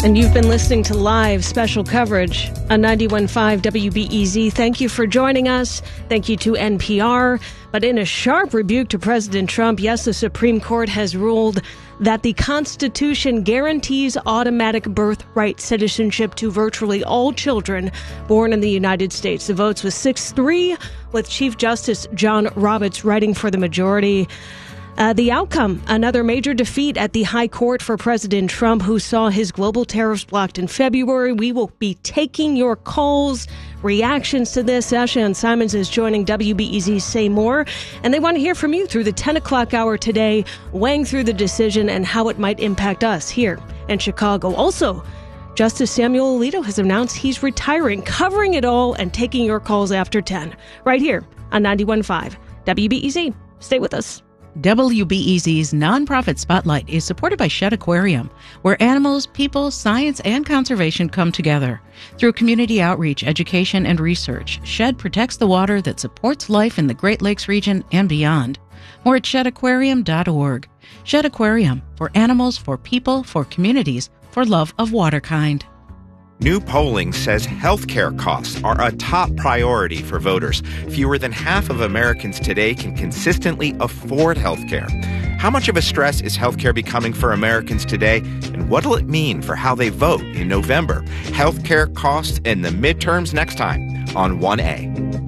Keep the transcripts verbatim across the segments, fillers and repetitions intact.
And you've been listening to live special coverage on ninety-one point five W B E Z. Thank you for joining us. Thank you to N P R. But in a sharp rebuke to President Trump, yes, the Supreme Court has ruled that the Constitution guarantees automatic birthright citizenship to virtually all children born in the United States. The votes was six three, with Chief Justice John Roberts writing for the majority. Uh, the outcome, another major defeat at the High Court for President Trump, who saw his global tariffs blocked in February. We will be taking your calls, reactions to this. Ashan Simons is joining W B E Z's Say More, and they want to hear from you through the ten o'clock hour today, weighing through the decision and how it might impact us here in Chicago. Also, Justice Samuel Alito has announced he's retiring, covering it all and taking your calls after ten, right here on ninety-one point five W B E Z. Stay with us. W B E Z's Nonprofit Spotlight is supported by Shedd Aquarium, where animals, people, science, and conservation come together. Through community outreach, education, and research, Shedd protects the water that supports life in the Great Lakes region and beyond. More at shedd aquarium dot org. Shedd Aquarium, for animals, for people, for communities, for love of waterkind. New polling says healthcare costs are a top priority for voters. Fewer than half of Americans today can consistently afford healthcare. How much of a stress is healthcare becoming for Americans today, and what will it mean for how they vote in November? Healthcare costs in the midterms next time on one A.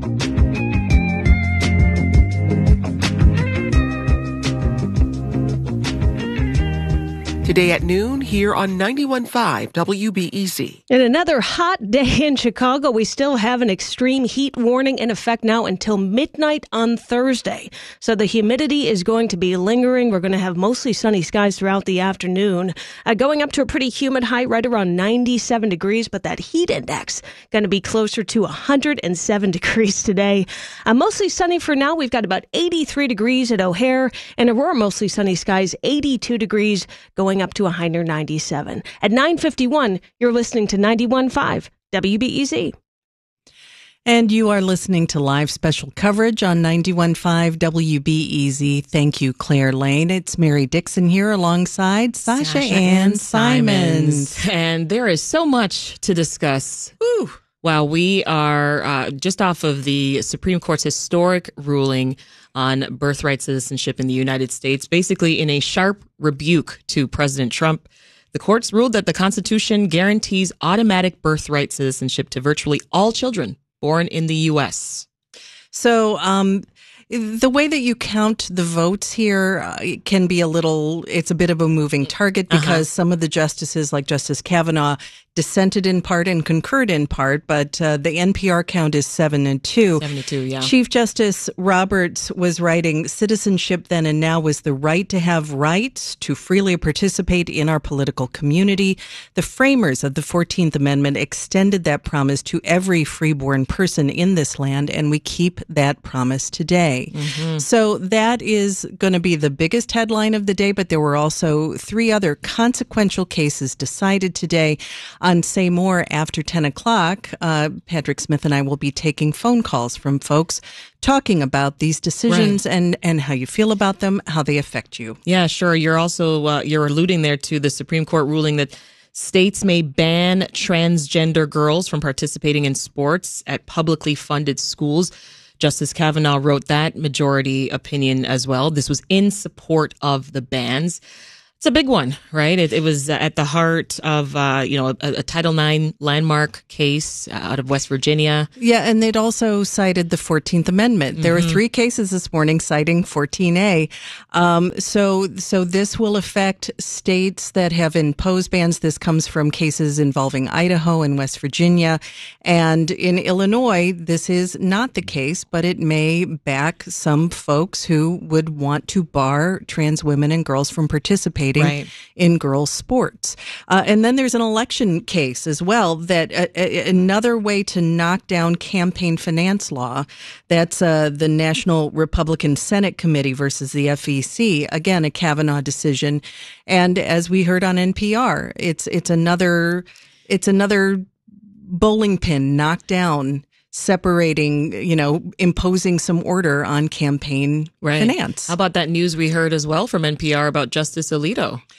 Today at noon here on ninety-one point five W B E Z. And another hot day in Chicago. We still have an extreme heat warning in effect now until midnight on Thursday. So the humidity is going to be lingering. We're going to have mostly sunny skies throughout the afternoon, uh, going up to a pretty humid high right around ninety-seven degrees. But that heat index going to be closer to one hundred seven degrees today. Uh, mostly sunny for now. We've got about eighty-three degrees at O'Hare, and Aurora mostly sunny skies, eighty-two degrees, going up to a high near ninety-seven. At nine fifty-one, you're listening to ninety-one point five W B E Z. And you are listening to live special coverage on ninety-one point five W B E Z. Thank you, Claire Lane. It's Mary Dixon here alongside Sasha, Sasha Ann Simons. Simons. And there is so much to discuss. Ooh. While we are uh, just off of the Supreme Court's historic ruling on birthright citizenship in the United States, basically in a sharp rebuke to President Trump, the courts ruled that the Constitution guarantees automatic birthright citizenship to virtually all children born in the U S. So, um, the way that you count the votes here uh, can be a little, it's a bit of a moving target because uh-huh. some of the justices, like Justice Kavanaugh, dissented in part and concurred in part, but uh, the N P R count is seven and two. Seven to two, yeah. Chief Justice Roberts was writing, citizenship then and now was the right to have rights to freely participate in our political community. The framers of the fourteenth Amendment extended that promise to every freeborn person in this land, and we keep that promise today. Mm-hmm. So that is going to be the biggest headline of the day, but there were also three other consequential cases decided today. On Say More after ten o'clock, uh, Patrick Smith and I will be taking phone calls from folks talking about these decisions right. and, and how you feel about them, how they affect you. Yeah, sure. You're also, uh, you're alluding there to the Supreme Court ruling that states may ban transgender girls from participating in sports at publicly funded schools. Justice Kavanaugh wrote that majority opinion as well. This was in support of the bans. It's a big one, right? It, it was at the heart of, uh, you know, a, a Title nine landmark case out of West Virginia. Yeah, and they'd also cited the fourteenth Amendment. There mm-hmm. were three cases this morning citing fourteen A. Um, so, so this will affect states that have imposed bans. This comes from cases involving Idaho and West Virginia. And in Illinois, this is not the case, but it may back some folks who would want to bar trans women and girls from participating Right. in girls' sports. Uh, and then there's an election case as well that uh, uh, another way to knock down campaign finance law. That's uh, the National Republican Senate Committee versus the F E C. Again, a Kavanaugh decision. And as we heard on N P R, it's it's another it's another bowling pin knocked down, separating, you know, imposing some order on campaign right. finance. How about that news we heard as well from N P R about Justice Alito?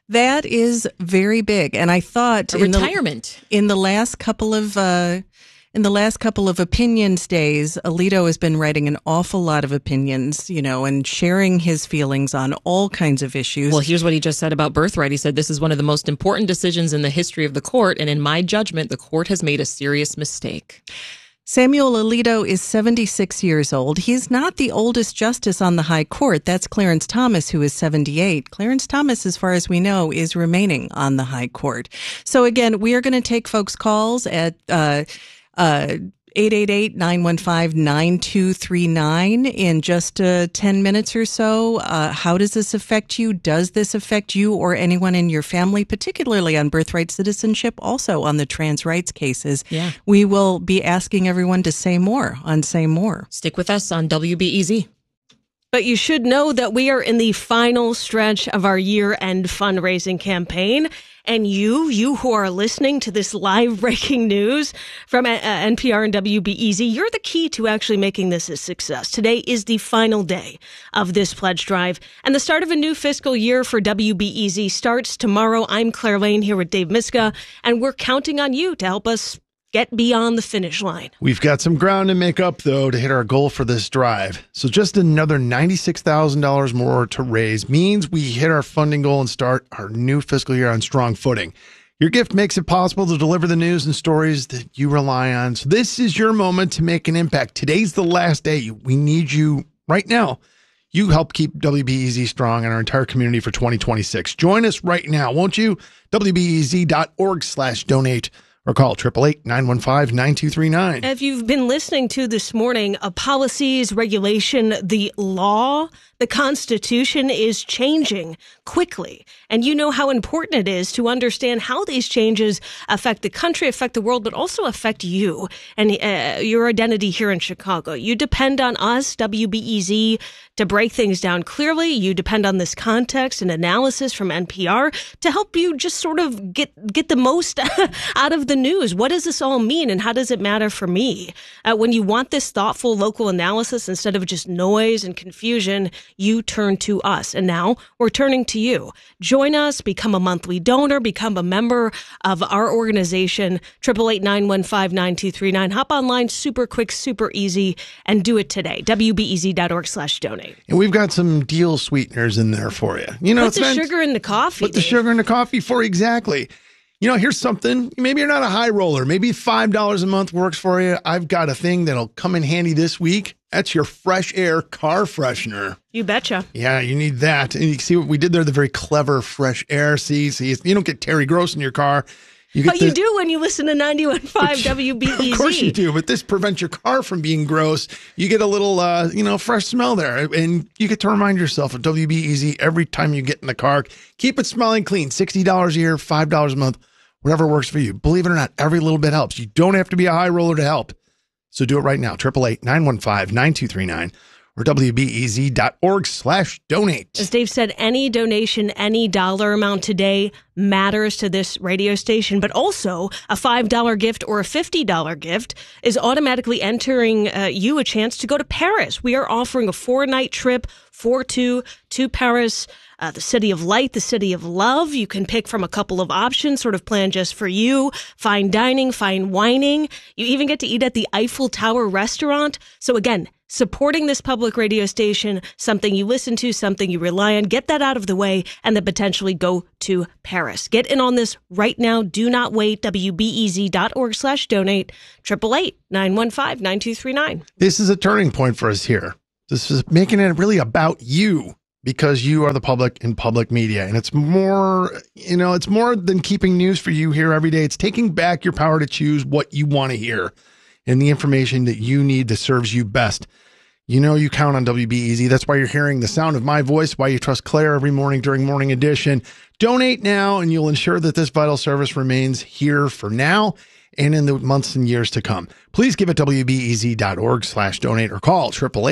That is very big. And I thought A in retirement. The, in the last couple of uh, in the last couple of opinions days, Alito has been writing an awful lot of opinions, you know, and sharing his feelings on all kinds of issues. Well, here's what he just said about birthright. He said, this is one of the most important decisions in the history of the court. And in my judgment, the court has made a serious mistake. Samuel Alito is seventy-six years old. He's not the oldest justice on the high court. That's Clarence Thomas, who is seventy-eight. Clarence Thomas, as far as we know, is remaining on the high court. So again, we are going to take folks' calls at uh, uh, eight eight eight, nine one five, nine two three nine in just uh, ten minutes or so. Uh, how does this affect you? Does this affect you or anyone in your family, particularly on birthright citizenship, also on the trans rights cases? Yeah. We will be asking everyone to say more on Say More. Stick with us on W B E Z. But you should know that we are in the final stretch of our year-end fundraising campaign. And you, you who are listening to this live breaking news from uh, N P R and W B E Z, you're the key to actually making this a success. Today is the final day of this pledge drive. And the start of a new fiscal year for W B E Z starts tomorrow. I'm Claire Lane here with Dave Miska, and we're counting on you to help us get beyond the finish line. We've got some ground to make up, though, to hit our goal for this drive. So just another ninety-six thousand dollars more to raise means we hit our funding goal and start our new fiscal year on strong footing. Your gift makes it possible to deliver the news and stories that you rely on. So this is your moment to make an impact. Today's the last day. We need you right now. You help keep W B E Z strong and our entire community for twenty twenty-six. Join us right now, won't you? W B E Z dot org slash donate. Or call eight eight eight, nine one five, nine two three nine. If you've been listening to this morning, uh, policies, regulation, the law, the Constitution is changing quickly. And you know how important it is to understand how these changes affect the country, affect the world, but also affect you and uh, your identity here in Chicago. You depend on us, W B E Z, to break things down clearly. You depend on this context and analysis from N P R to help you just sort of get get the most out of the news. What does this all mean, and how does it matter for me? Uh, when you want this thoughtful local analysis instead of just noise and confusion, you turn to us. And now we're turning to you. Join us, become a monthly donor, become a member of our organization, eight eight eight, nine one five, nine two three nine. Hop online, super quick, super easy, and do it today. W B E Z dot org slash donate. And we've got some deal sweeteners in there for you. You know, Put it's the meant, sugar in the coffee. Put the Dave. sugar in the coffee for you, exactly. You know, here's something. Maybe you're not a high roller. Maybe five dollars a month works for you. I've got a thing that'll come in handy this week. That's your Fresh Air car freshener. You betcha. Yeah, you need that. And you can see what we did there, the very clever Fresh Air. See, see you don't get Terry Gross in your car. You get But the, you do when you listen to ninety-one point five W B E Z. Of course you do, but this prevents your car from being gross. You get a little, uh, you know, fresh smell there, and you get to remind yourself of W B E Z every time you get in the car. Keep it smelling clean. sixty dollars a year, five dollars a month, whatever works for you. Believe it or not, every little bit helps. You don't have to be a high roller to help. So do it right now. eight eight eight, nine one five, nine two three nine or W B E Z dot org slash donate. As Dave said, any donation, any dollar amount today matters to this radio station, but also a five dollar gift or a fifty dollar gift is automatically entering uh, you a chance to go to Paris. We are offering a four-night trip for two to Paris, uh, the city of light, the city of love. You can pick from a couple of options, sort of plan just for you. Fine dining, fine whining. You even get to eat at the Eiffel Tower restaurant. So again, supporting this public radio station, something you listen to, something you rely on, get that out of the way, and then potentially go to Paris. Get in on this right now. Do not wait. W B E Z dot org slash donate. eight eight eight, nine one five, nine two three nine. This is a turning point for us here. This is making it really about you, because you are the public in public media. And it's more, you know, it's more than keeping news for you here every day. It's taking back your power to choose what you want to hear and the information that you need that serves you best. You know, you count on W B E Z. That's why you're hearing the sound of my voice, why you trust Claire every morning during Morning Edition. Donate now, and you'll ensure that this vital service remains here for now and in the months and years to come. Please give at W B E Z dot org slash donate or call eight eight eight,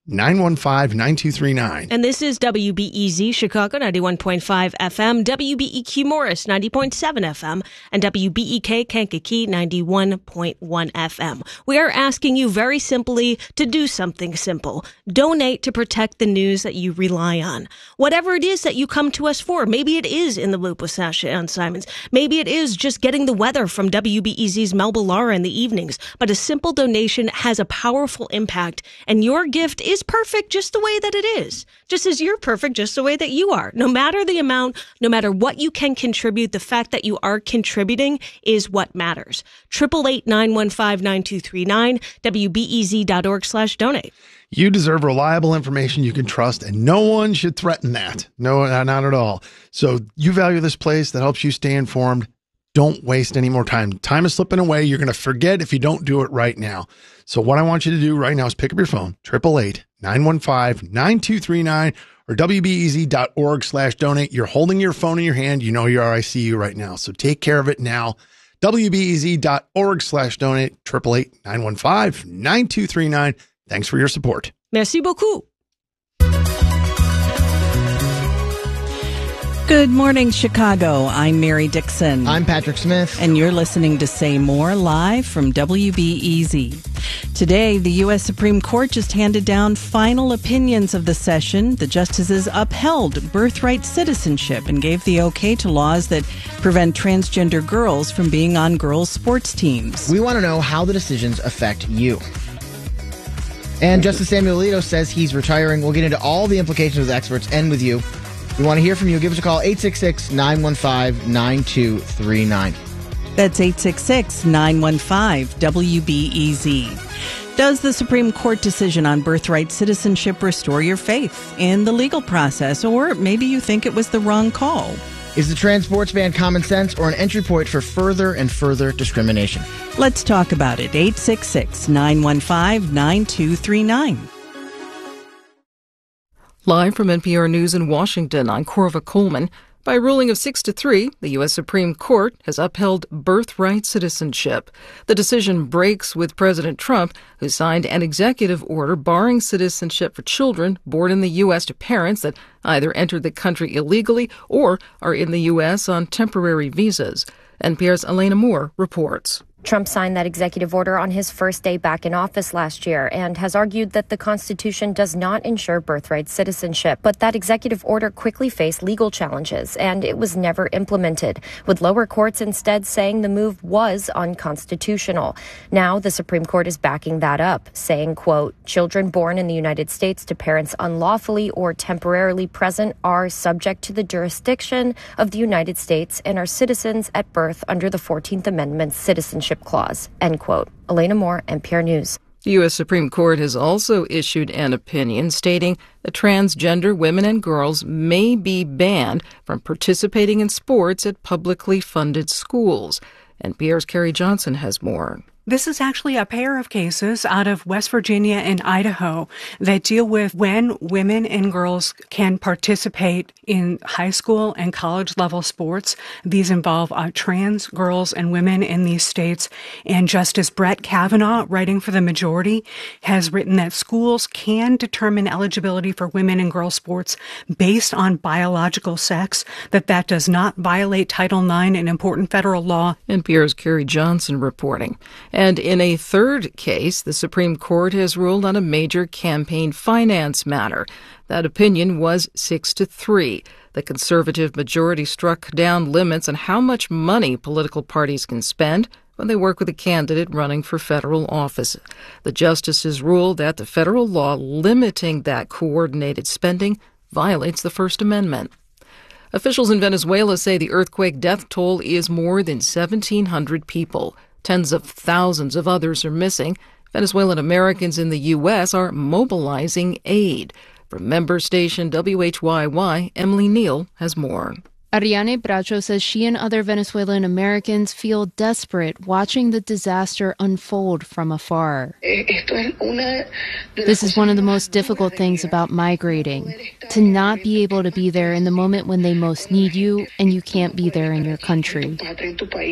nine one five, nine two three nine. And this is W B E Z Chicago ninety-one point five F M, W B E Q Morris ninety point seven F M, and W B E K Kankakee ninety-one point one F M. We are asking you very simply to do something simple. Donate to protect the news that you rely on. Whatever it is that you come to us for. Maybe it is In the Loop with Sasha Ann Simons. Maybe it is just getting the weather from W B E Z's Melba Lara in the evenings. But a simple donation has a powerful impact, and your gift is perfect just the way that it is. Just as you're perfect just the way that you are. No matter the amount, no matter what you can contribute, the fact that you are contributing is what matters. eight eight eight, nine one five, nine two three nine, W B E Z dot org slash donate. You deserve reliable information you can trust, and no one should threaten that. No, not at all. So you value this place that helps you stay informed. Don't waste any more time. Time is slipping away. You're going to forget if you don't do it right now. So what I want you to do right now is pick up your phone, eight eight eight, nine one five, nine two three nine, or W B E Z dot org slash donate. You're holding your phone in your hand. You know you are. I see you right now. So take care of it now. W B E Z dot org slash donate, eight eight eight, nine one five, nine two three nine. Thanks for your support. Merci beaucoup. Good morning, Chicago. I'm Mary Dixon. I'm Patrick Smith. And you're listening to Say More live from W B E Z. Today, the U S Supreme Court just handed down final opinions of the session. The justices upheld birthright citizenship and gave the okay to laws that prevent transgender girls from being on girls' sports teams. We want to know how the decisions affect you. And Justice Samuel Alito says he's retiring. We'll get into all the implications with experts and with you. We want to hear from you. Give us a call, eight six six, nine one five, nine two three nine. That's eight six six, nine one five, W B E Z. Does the Supreme Court decision on birthright citizenship restore your faith in the legal process? Or maybe you think it was the wrong call. Is the trans sports ban common sense or an entry point for further and further discrimination? Let's talk about it. eight six six, nine one five, nine two three nine. Live from N P R News in Washington, I'm Corva Coleman. By a ruling of six to three, the U S Supreme Court has upheld birthright citizenship. The decision breaks with President Trump, who signed an executive order barring citizenship for children born in the U S to parents that either entered the country illegally or are in the U S on temporary visas. N P R's Elena Moore reports. Trump signed that executive order on his first day back in office last year and has argued that the Constitution does not ensure birthright citizenship. But that executive order quickly faced legal challenges, and it was never implemented, with lower courts instead saying the move was unconstitutional. Now the Supreme Court is backing that up, saying, quote, children born in the United States to parents unlawfully or temporarily present are subject to the jurisdiction of the United States and are citizens at birth under the fourteenth Amendment's Citizenship Clause, end quote. Elena Moore, N P R News. The U S Supreme Court has also issued an opinion stating that transgender women and girls may be banned from participating in sports at publicly funded schools. N P R's Carrie Johnson has more. This is actually a pair of cases out of West Virginia and Idaho that deal with when women and girls can participate in high school and college level sports. These involve uh, trans girls and women in these states. And Justice Brett Kavanaugh, writing for the majority, has written that schools can determine eligibility for women and girls sports based on biological sex, that that does not violate Title nine, an important federal law. N P R's Carrie Johnson reporting. And in a third case, the Supreme Court has ruled on a major campaign finance matter. That opinion was six to three. The conservative majority struck down limits on how much money political parties can spend when they work with a candidate running for federal office. The justices ruled that the federal law limiting that coordinated spending violates the First Amendment. Officials in Venezuela say the earthquake death toll is more than seventeen hundred people. Tens of thousands of others are missing. Venezuelan Americans in the U S are mobilizing aid. From member station W H Y Y, Emily Neal has more. Ariane Bracho says she and other Venezuelan Americans feel desperate watching the disaster unfold from afar. This is one of the most difficult things about migrating, to not be able to be there in the moment when they most need you and you can't be there in your country.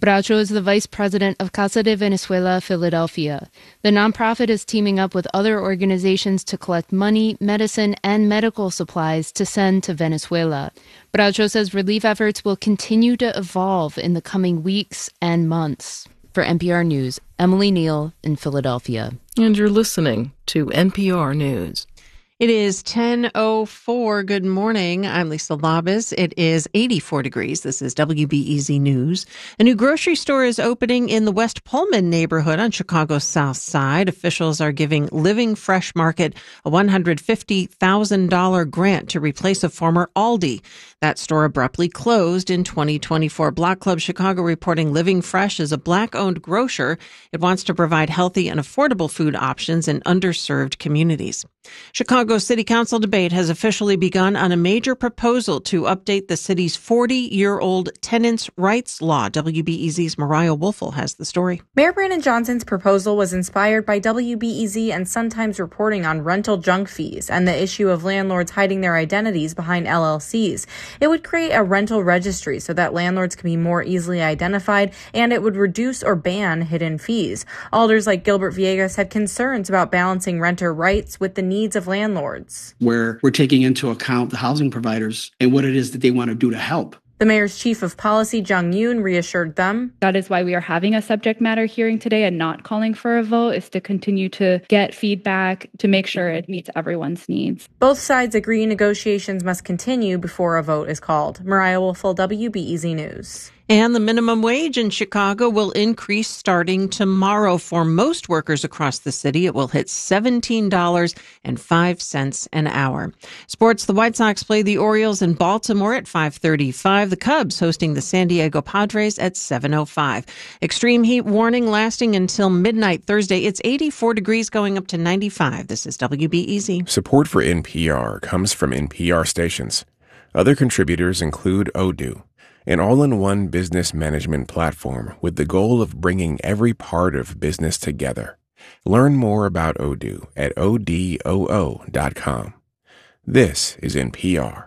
Bracho is the vice president of Casa de Venezuela, Philadelphia. The nonprofit is teaming up with other organizations to collect money, medicine, and medical supplies to send to Venezuela. Bracho says relief efforts will continue to evolve in the coming weeks and months. For N P R News, Emily Neal in Philadelphia. And you're listening to N P R News. It is ten oh four. Good morning. I'm Lisa Labus. It is eighty-four degrees. This is W B E Z News. A new grocery store is opening in the West Pullman neighborhood on Chicago's South Side. Officials are giving Living Fresh Market a one hundred fifty thousand dollars grant to replace a former Aldi. That store abruptly closed in twenty twenty-four. Block Club Chicago reporting Living Fresh is a Black-owned grocer. It wants to provide healthy and affordable food options in underserved communities. Chicago City Council debate has officially begun on a major proposal to update the city's forty-year-old tenants' rights law. W B E Z's Mariah Woelfel has the story. Mayor Brandon Johnson's proposal was inspired by W B E Z and Sun-Times reporting on rental junk fees and the issue of landlords hiding their identities behind L L Cs. It would create a rental registry so that landlords can be more easily identified, and it would reduce or ban hidden fees. Alders like Gilbert Villegas had concerns about balancing renter rights with the needs of landlords. Where we're taking into account the housing providers and what it is that they want to do to help. The mayor's chief of policy, Jung Yoon, reassured them. That is why we are having a subject matter hearing today and not calling for a vote, is to continue to get feedback to make sure it meets everyone's needs. Both sides agree negotiations must continue before a vote is called. Mariah Woelfel, W B E Z News. And the minimum wage in Chicago will increase starting tomorrow. For most workers across the city, it will hit seventeen dollars and five cents an hour. Sports, the White Sox play the Orioles in Baltimore at five thirty-five. The Cubs hosting the San Diego Padres at seven oh five. Extreme heat warning lasting until midnight Thursday. It's eighty-four degrees going up to ninety-five. This is W B E Z. Support for N P R comes from N P R stations. Other contributors include Odoo, an all-in-one business management platform with the goal of bringing every part of business together. Learn more about Odoo at odoo dot com. This is N P R.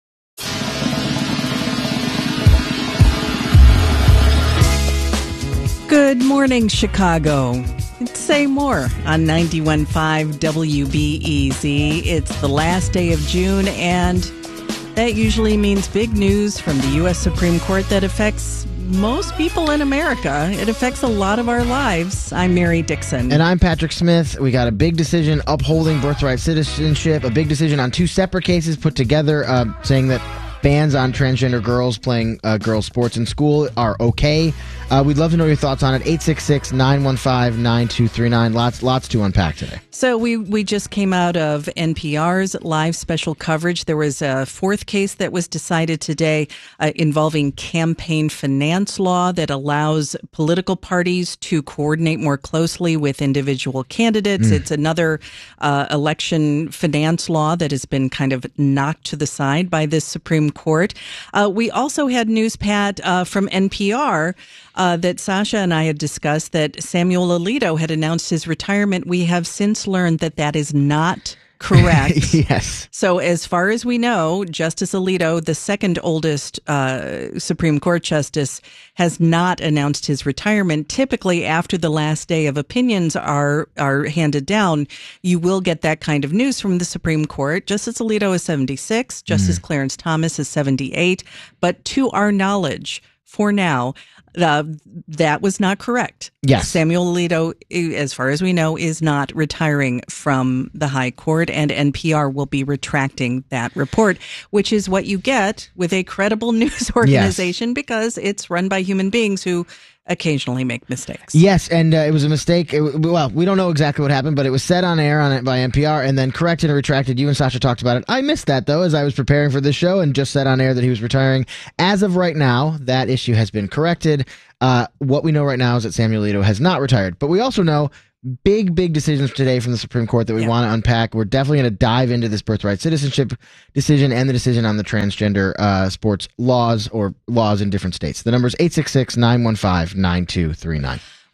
Good morning, Chicago. Say more on ninety-one point five W B E Z. It's the last day of June, and that usually means big news from the U S Supreme Court that affects most people in America. It affects a lot of our lives. I'm Mary Dixon. And I'm Patrick Smith. We got a big decision upholding birthright citizenship, a big decision on two separate cases put together, uh, saying that bans on transgender girls playing uh, girls' sports in school are okay. Uh, we'd love to know your thoughts on it. eight six six, nine one five, nine two three nine. Lots, lots to unpack today. So we, we just came out of N P R's live special coverage. There was a fourth case that was decided today uh, involving campaign finance law that allows political parties to coordinate more closely with individual candidates. Mm. It's another uh, election finance law that has been kind of knocked to the side by this Supreme Court. Uh, we also had news, Pat, uh, from N P R uh, that Sasha and I had discussed that Samuel Alito had announced his retirement. We have since learned that that is not correct. Yes. So as far as we know, Justice Alito, the second oldest uh, Supreme Court justice, has not announced his retirement. Typically, after the last day of opinions are are handed down, you will get that kind of news from the Supreme Court. Justice Alito is seventy-six. Justice mm. Clarence Thomas is seventy-eight. But to our knowledge, for now, Uh, that was not correct. Yes. Samuel Alito, as far as we know, is not retiring from the High Court, and N P R will be retracting that report, which is what you get with a credible news organization, yes, because it's run by human beings who occasionally make mistakes. Yes, and uh, it was a mistake. It, well, we don't know exactly what happened, but it was said on air on it by N P R and then corrected and retracted. You and Sasha talked about it. I missed that, though, as I was preparing for this show, and just said on air that he was retiring. As of right now, that issue has been corrected. Uh, what we know right now is that Samuel Alito has not retired. But we also know big, big decisions today from the Supreme Court that we yeah. want to unpack. We're definitely going to dive into this birthright citizenship decision and the decision on the transgender uh, sports laws or laws in different states. The number is eight six six, nine one five, nine two three nine.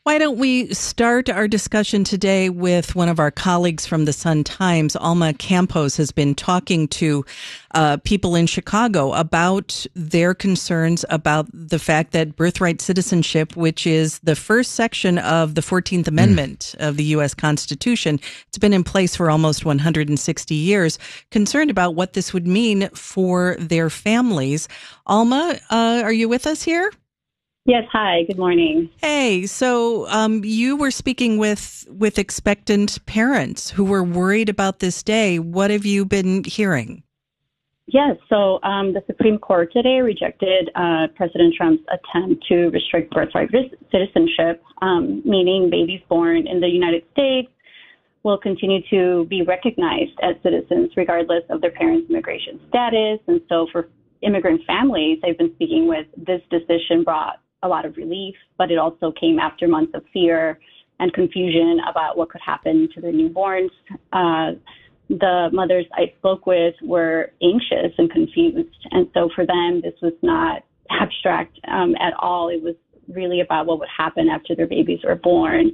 Why don't we start our discussion today with one of our colleagues from the Sun-Times. Alma Campos has been talking to uh, people in Chicago about their concerns about the fact that birthright citizenship, which is the first section of the fourteenth Amendment mm. of the U S Constitution, it's been in place for almost one hundred sixty years, concerned about what this would mean for their families. Alma, uh, are you with us here? Yes. Hi. Good morning. Hey. So um, you were speaking with with expectant parents who were worried about this day. What have you been hearing? Yes. So um, the Supreme Court today rejected uh, President Trump's attempt to restrict birthright citizenship, um, meaning babies born in the United States will continue to be recognized as citizens regardless of their parents' immigration status. And so for immigrant families I've been speaking with, this decision brought a lot of relief, but it also came after months of fear and confusion about what could happen to their newborns. Uh, the mothers I spoke with were anxious and confused. And so for them, this was not abstract um, at all. It was really about what would happen after their babies were born.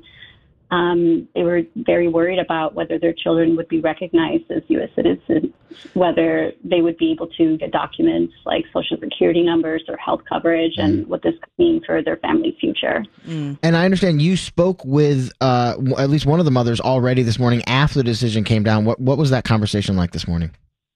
Um, they were very worried about whether their children would be recognized as U S citizens, whether they would be able to get documents like Social Security numbers or health coverage, mm. and what this could mean for their family's future. Mm. And I understand you spoke with uh, at least one of the mothers already this morning after the decision came down. What, what was that conversation like this morning?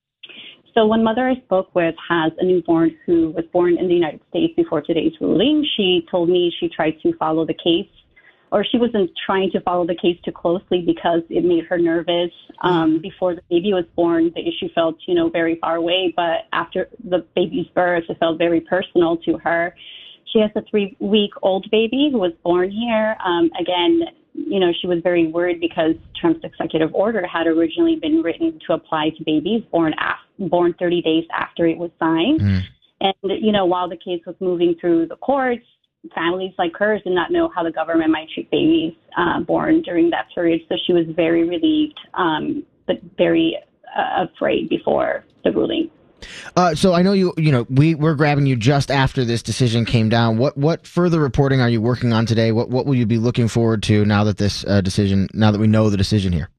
So one mother I spoke with has a newborn who was born in the United States before today's ruling. She told me she tried to follow the case, or she wasn't trying to follow the case too closely because it made her nervous. Um, before the baby was born, the issue felt, you know, very far away. But after the baby's birth, it felt very personal to her. She has a three-week-old baby who was born here. Um, again, you know, she was very worried because Trump's executive order had originally been written to apply to babies born af- born thirty days after it was signed. Mm. And, you know, while the case was moving through the courts, families like hers did not know how the government might treat babies uh, born during that period. So she was very relieved, um, but very uh, afraid before the ruling. Uh, so I know you, you know, we we're grabbing you just after this decision came down. What what further reporting are you working on today? What what will you be looking forward to now that this uh, decision, now that we know the decision here?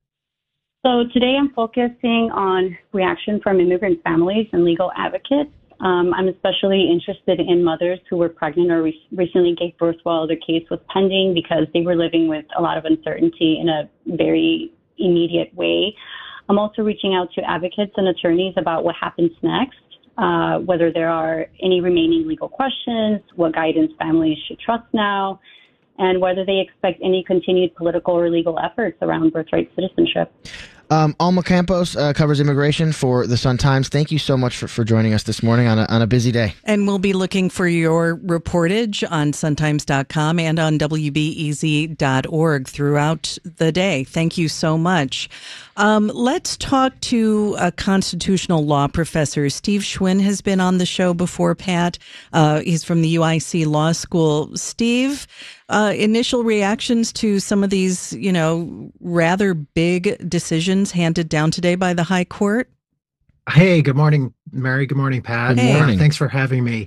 So today I'm focusing on reaction from immigrant families and legal advocates. Um, I'm especially interested in mothers who were pregnant or re- recently gave birth while their case was pending because they were living with a lot of uncertainty in a very immediate way. I'm also reaching out to advocates and attorneys about what happens next, uh, whether there are any remaining legal questions, what guidance families should trust now, and whether they expect any continued political or legal efforts around birthright citizenship. Um, Alma Campos uh, covers immigration for the Sun-Times. Thank you so much for, for joining us this morning on a, on a busy day. And we'll be looking for your reportage on sun times dot com and on W B E Z dot org throughout the day. Thank you so much. Um, let's talk to a constitutional law professor. Steve Schwinn has been on the show before, Pat. Uh, he's from the U I C Law School. Steve, uh, initial reactions to some of these, you know, rather big decisions handed down today by the High Court? Hey, good morning, Mary. Good morning, Pat. Good morning. Uh, thanks for having me.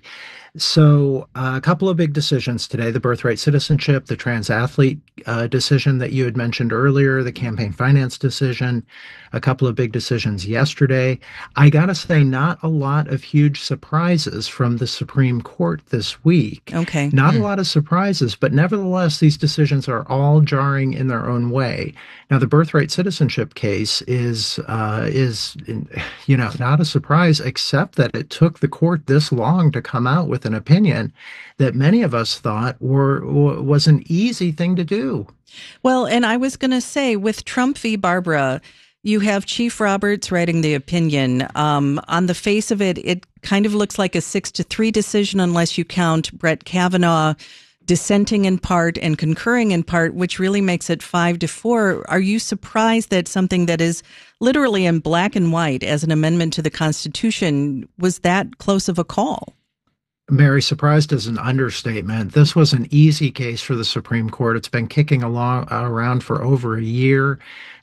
So uh, a couple of big decisions today, the birthright citizenship, the trans athlete uh, decision that you had mentioned earlier, the campaign finance decision, a couple of big decisions yesterday. I got to say, not a lot of huge surprises from the Supreme Court this week. Okay. Not mm. a lot of surprises, but nevertheless, these decisions are all jarring in their own way. Now, the birthright citizenship case is, uh, is you know, not a surprise, except that it took the court this long to come out with an opinion that many of us thought were was an easy thing to do. Well, and I was going to say, with Trump v. Barbara, you have Chief Roberts writing the opinion. Um, on the face of it, it kind of looks like a six to three decision, unless you count Brett Kavanaugh dissenting in part and concurring in part, which really makes it five to four. Are you surprised that something that is literally in black and white as an amendment to the Constitution was that close of a call? Mary, surprised is an understatement. This was an easy case for the Supreme Court. It's been kicking along around for over a year.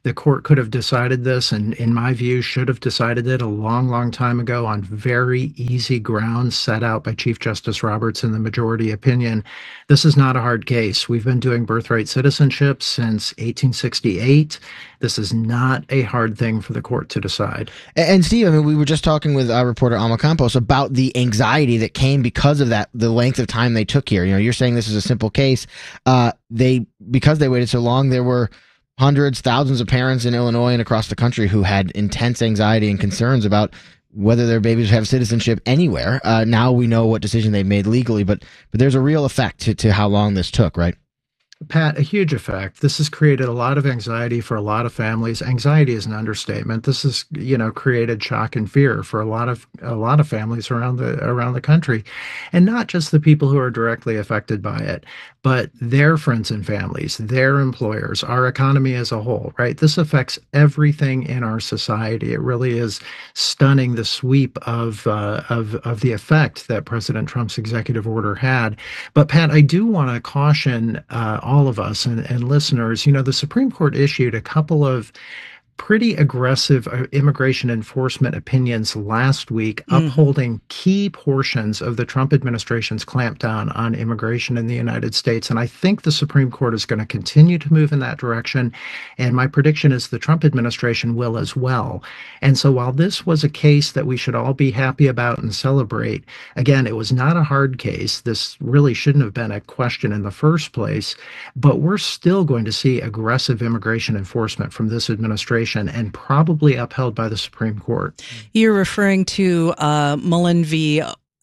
The court could have decided this, and in my view, should have decided it a long, long time ago on very easy grounds set out by Chief Justice Roberts in the majority opinion. This is not a hard case. We've been doing birthright citizenship since eighteen sixty-eight. This is not a hard thing for the court to decide. And Steve, I mean, we were just talking with our reporter Alma Campos about the anxiety that came because of that, the length of time they took here. You know, you're saying this is a simple case. Uh, they, because they waited so long, there were hundreds, thousands of parents in Illinois and across the country who had intense anxiety and concerns about whether their babies have citizenship anywhere. Uh, now we know what decision they made legally, but but there's a real effect to, to how long this took, right? Pat, a huge effect. This has created a lot of anxiety for a lot of families. Anxiety is an understatement. This has, you know, created shock and fear for a lot of a lot of families around the around the country, and not just the people who are directly affected by it, but their friends and families, their employers, our economy as a whole. Right? This affects everything in our society. It really is stunning, the sweep of uh, of of the effect that President Trump's executive order had. But Pat, I do want to caution Uh, all of us and, and listeners, you know, the Supreme Court issued a couple of pretty aggressive immigration enforcement opinions last week, mm. upholding key portions of the Trump administration's clampdown on immigration in the United States. And I think the Supreme Court is going to continue to move in that direction. And my prediction is the Trump administration will as well. And so while this was a case that we should all be happy about and celebrate, again, it was not a hard case. This really shouldn't have been a question in the first place. But we're still going to see aggressive immigration enforcement from this administration, and probably upheld by the Supreme Court. You're referring to uh, Mullen v.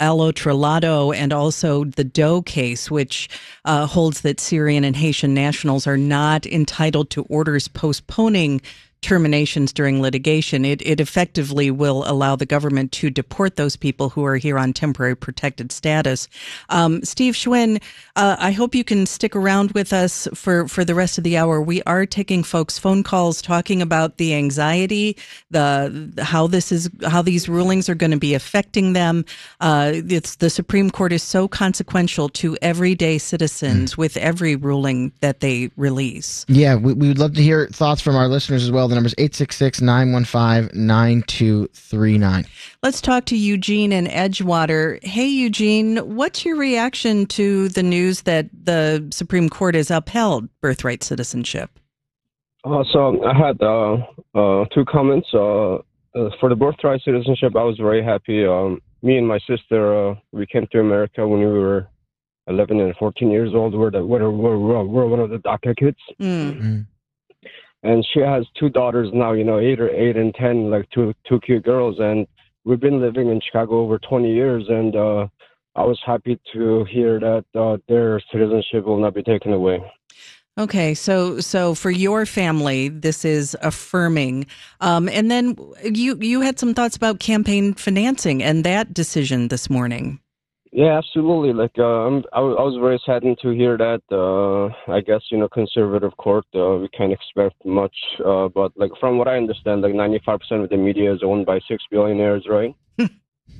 Alotrelado and also the Doe case, which uh, holds that Syrian and Haitian nationals are not entitled to orders postponing terminations during litigation. It, it effectively will allow the government to deport those people who are here on temporary protected status. Um, Steve Schwinn, uh, I hope you can stick around with us for, for the rest of the hour. We are taking folks' phone calls talking about the anxiety, the how this is how these rulings are going to be affecting them. Uh, it's, the Supreme Court is so consequential to everyday citizens mm. with every ruling that they release. Yeah, we, we would love to hear thoughts from our listeners as well. The number is eight six six, nine one five, nine two three nine. Let's talk to Eugene in Edgewater. Hey, Eugene, what's your reaction to the news that the Supreme Court has upheld birthright citizenship? Uh, so I had uh, uh, two comments. Uh, uh, for the birthright citizenship, I was very happy. Um, me and my sister, uh, we came to America when we were eleven and fourteen years old. We're, the, we're, we're, we're, we're one of the DACA kids. Mm. Mm-hmm. And she has two daughters now, you know, eight or eight and ten, like two two cute girls. And we've been living in Chicago over twenty years. And uh, I was happy to hear that uh, their citizenship will not be taken away. Okay, so so for your family, this is affirming. Um, and then you you had some thoughts about campaign financing and that decision this morning. Yeah, absolutely. Like, uh, I'm, I, was, I was very saddened to hear that. Uh, I guess, you know, conservative court, uh, we can't expect much. Uh, but, like, from what I understand, like, ninety-five percent of the media is owned by six billionaires, right? and,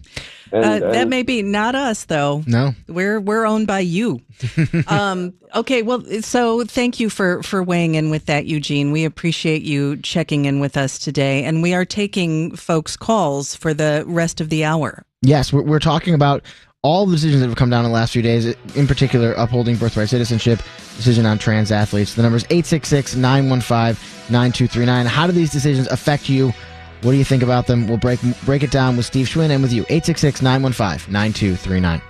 uh, that and, may be not us, though. No. We're we're owned by you. um, okay, well, so thank you for, for weighing in with that, Eugene. We appreciate you checking in with us today. And we are taking folks' calls for the rest of the hour. Yes, we're, we're talking about all the decisions that have come down in the last few days, in particular, upholding birthright citizenship, decision on trans athletes. The number is eight six six, nine one five, nine two three nine. How do these decisions affect you? What do you think about them? We'll break break it down with Steve Schwinn and with you. eight six six, nine one five, nine two three nine.